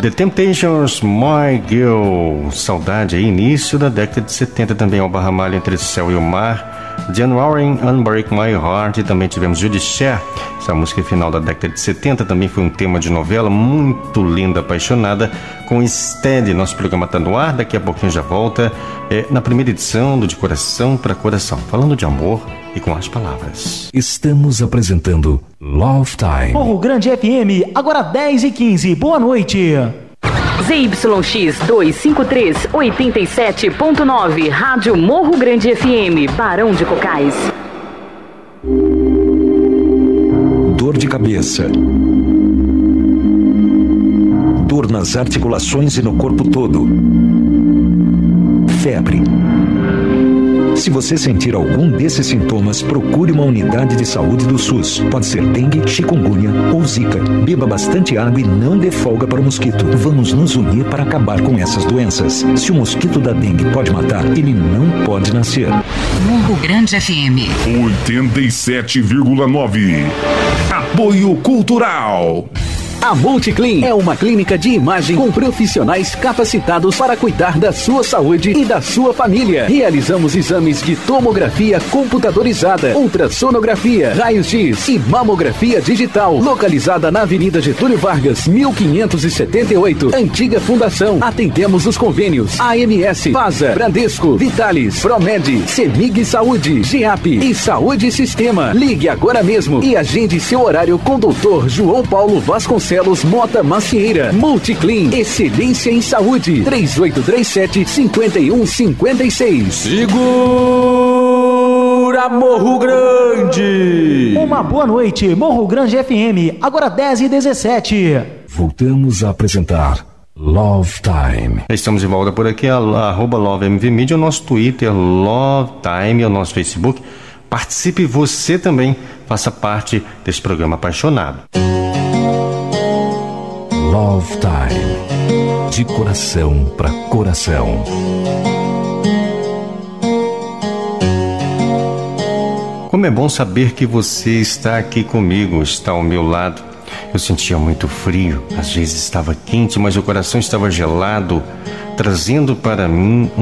The Temptations, My Girl. Saudade aí, início da década de 70 também, Alba Ramalho, Entre o Céu e o Mar. Diane Warren, Unbreak My Heart. E também tivemos Judy Cher, essa música final da década de 70, também foi um tema de novela muito linda, apaixonada, com Steady. Nosso programa está no ar, daqui a pouquinho já volta, na primeira edição do De Coração para Coração, falando de amor e com as palavras. Estamos apresentando Love Time. Morro Grande FM, agora 10h15, boa noite. ZYX 253, 87.9, Rádio Morro Grande FM, Barão de Cocais. Dor de cabeça. Dor nas articulações e no corpo todo. Febre. Se você sentir algum desses sintomas, procure uma unidade de saúde do SUS. Pode ser dengue, chikungunya ou zika. Beba bastante água e não dê folga para o mosquito. Vamos nos unir para acabar com essas doenças. Se o mosquito da dengue pode matar, ele não pode nascer. Morro Grande FM 87,9. Apoio Cultural. A Multiclean é uma clínica de imagem com profissionais capacitados para cuidar da sua saúde e da sua família. Realizamos exames de tomografia computadorizada, ultrassonografia, raios-x e mamografia digital. Localizada na Avenida Getúlio Vargas, 1578, Antiga Fundação. Atendemos os convênios AMS, FASA, Bradesco, Vitalis, Promed, Semig Saúde, GEAP e Saúde Sistema. Ligue agora mesmo e agende seu horário com o Dr. João Paulo Vasconcelos Mota Macieira. Multiclean, excelência em saúde. 3837-5156. Segura Morro Grande. Uma boa noite, Morro Grande FM, agora 10h17. Voltamos a apresentar Love Time. Estamos de volta por aqui, @LoveMVMedia, o nosso Twitter, Love Time, é o nosso Facebook. Participe você também, faça parte desse programa apaixonado. Love Time. De coração para coração. Como é bom saber que você está aqui comigo, está ao meu lado. Eu sentia muito frio, às vezes estava quente, mas o coração estava gelado, trazendo para mim